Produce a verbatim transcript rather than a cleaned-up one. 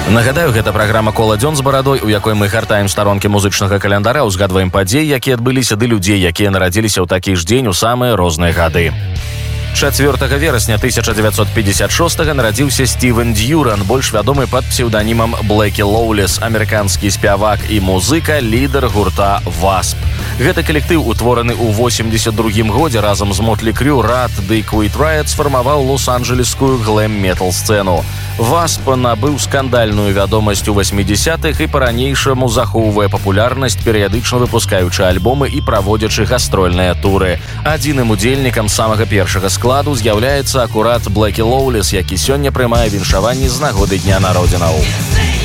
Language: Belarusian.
Нагадаю, гэта праграма «Кола дзён з барадой», у якой мы гартаем старонкі музычнага календара, узгадваем падзеі, якія адбыліся, ды людзей, якія нарадзіліся ў такі ж дзень у самыя розныя гады. чацвёртага верасня тысяча дзевяцьсот пятьдесят шостага нарадзіўся Стівен Дьюран, больш вядомы пад псеўданімам Блэкі Лоўлес, амерыканскі спявак і музыка, лідар гурта «Васп». Гэты калектыў, утвораны ў восемьдесят другім годзе разам з Мотлі Крю, Рат ды Квіт Райат, сфармаваў лос-анджелескую глэм-метал сцэну. «Васп» набыў скандальную вядомасць у восьмідзесятых і па-ранейшаму захоўвае папулярнасць, перыядычна выпускаючы альбомы і праводзячы гастрольныя туры. Адзіным удзельнікам самага першага складу з'яўляецца акурат Блэкі Лоўлес, які сёння прымае віншаванні з нагоды дня народзінаў.